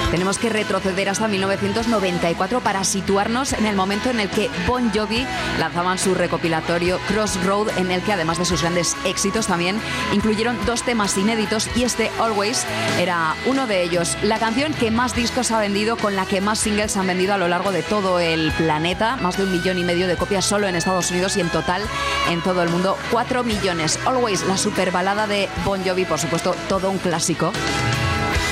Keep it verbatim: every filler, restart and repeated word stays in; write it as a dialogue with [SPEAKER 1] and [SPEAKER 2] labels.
[SPEAKER 1] Tenemos que retroceder hasta mil novecientos noventa y cuatro para situarnos en el momento en el que Bon Jovi lanzaban su recopilatorio Crossroad, en el que además de sus grandes éxitos también incluyeron dos temas inéditos, y este Always era uno de ellos. La canción que más discos ha vendido, con la que más singles han vendido a lo largo de todo el planeta, más de un millón y medio de copias solo en Estados Unidos, y en total en todo el mundo cuatro millones. Always, la superbalada de Bon Jovi, por supuesto, todo un clásico.